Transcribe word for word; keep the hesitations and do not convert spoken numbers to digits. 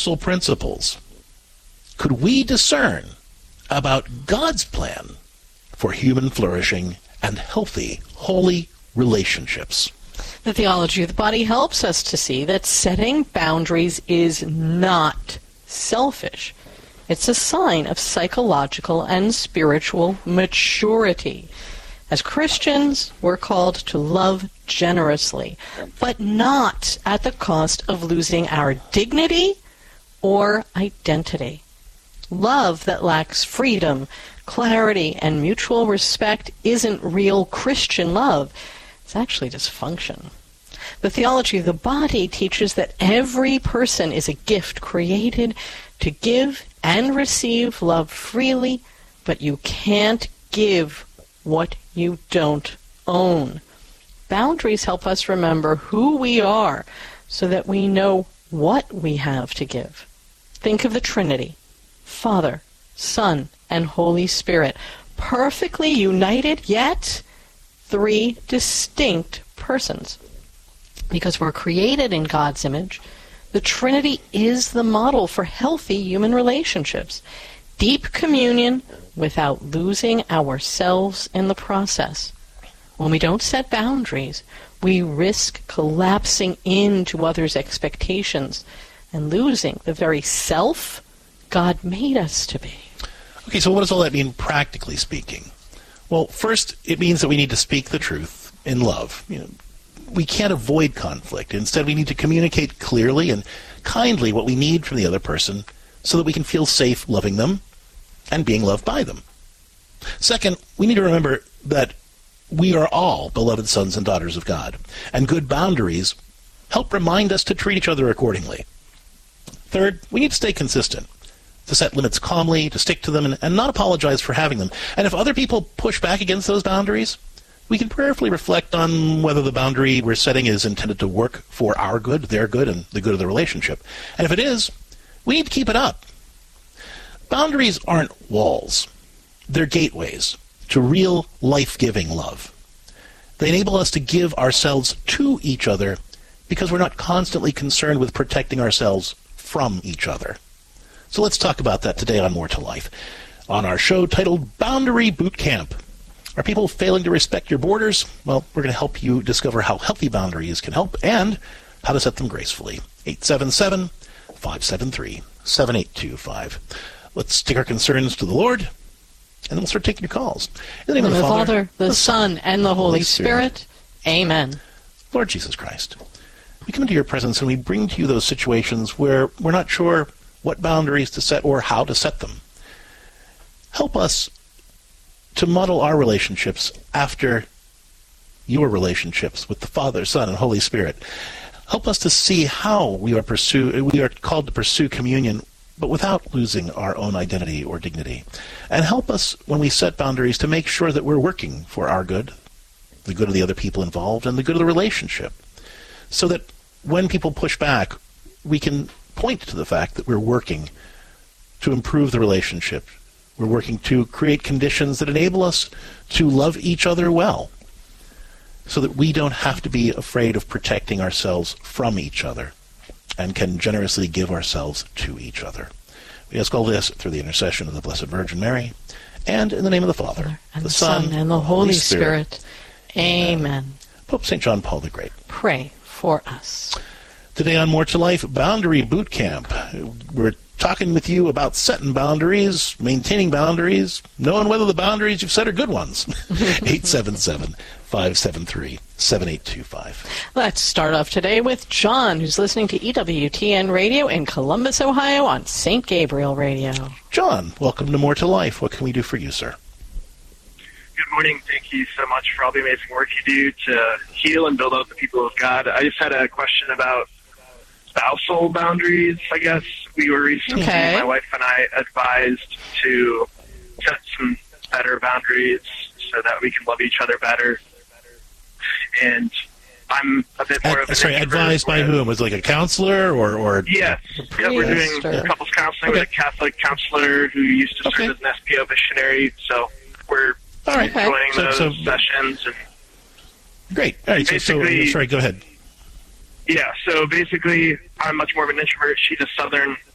universal principles could we discern about God's plan for human flourishing and healthy, holy relationships? The theology of the body helps us to see that setting boundaries is not selfish. It's a sign of psychological and spiritual maturity. As Christians, we're called to love generously, but not at the cost of losing our dignity or identity. Love that lacks freedom, clarity, and mutual respect isn't real Christian love. It's actually dysfunction. The theology of the body teaches that every person is a gift created to give and receive love freely, but you can't give what you don't own. Boundaries help us remember who we are so that we know what we have to give. Think of the Trinity, Father, Son, and Holy Spirit, perfectly united, yet three distinct persons. Because we're created in God's image, the Trinity is the model for healthy human relationships. Deep communion without losing ourselves in the process. When we don't set boundaries, we risk collapsing into others' expectations and losing the very self God made us to be. Okay, so what does all that mean practically speaking? Well, first, it means that we need to speak the truth in love. You know, we can't avoid conflict. Instead, we need to communicate clearly and kindly what we need from the other person so that we can feel safe loving them and being loved by them. Second, we need to remember that we are all beloved sons and daughters of God, and good boundaries help remind us to treat each other accordingly. Third, we need to stay consistent, to set limits calmly, to stick to them, and, and not apologize for having them. And if other people push back against those boundaries, we can prayerfully reflect on whether the boundary we're setting is intended to work for our good, their good, and the good of the relationship. And if it is, we need to keep it up. Boundaries aren't walls. They're gateways to real life-giving love. They enable us to give ourselves to each other because we're not constantly concerned with protecting ourselves from each other. So let's talk about that today on More to Life, on our show titled Boundary Boot Camp. Are people failing to respect your borders? Well, we're going to help you discover how healthy boundaries can help and how to set them gracefully. eight seven seven, five seven three, seven eight two five. Let's take our concerns to the Lord, and then we'll start taking your calls. In the name In of the, the Father, Father, the Son, and the Holy Spirit. Spirit. Amen. Lord Jesus Christ, we come into your presence and we bring to you those situations where we're not sure what boundaries to set or how to set them. Help us to model our relationships after your relationships with the Father, Son, and Holy Spirit. Help us to see how we are pursue we are called to pursue communion, but without losing our own identity or dignity. And help us, when we set boundaries, to make sure that we're working for our good, the good of the other people involved, and the good of the relationship, so that when people push back, we can point to the fact that we're working to improve the relationship. We're working to create conditions that enable us to love each other well, so that we don't have to be afraid of protecting ourselves from each other and can generously give ourselves to each other. We ask all this through the intercession of the Blessed Virgin Mary, and in the name of the Father, and the Son, and the Holy Spirit. Spirit. Amen. Pope Saint John Paul the Great, pray for us. Today on More to Life, Boundary Boot Camp. We're talking with you about setting boundaries, maintaining boundaries, knowing whether the boundaries you've set are good ones. eight seven seven, five seven three, seven eight two five. Let's start off today with John, who's listening to E W T N Radio in Columbus, Ohio on Saint Gabriel Radio. John, welcome to More to Life. What can we do for you, sir? Good morning. Thank you so much for all the amazing work you do to heal and build up the people of God. I just had a question about spousal boundaries, I guess. We were recently, okay. my wife and I, advised to set some better boundaries so that we can love each other better. And I'm a bit more Ad, of an Sorry, introvert, advised by whom? Was it like a counselor or... or yes. Yeah, we're doing Sure. couples counseling Okay. with a Catholic counselor who used to serve Okay. as an S P O missionary. So we're All right. Okay. joining So- those so- sessions. And Great. All right, so, so, Basically- sorry, go ahead. yeah, so basically, I'm much more of an introvert. She's a Southern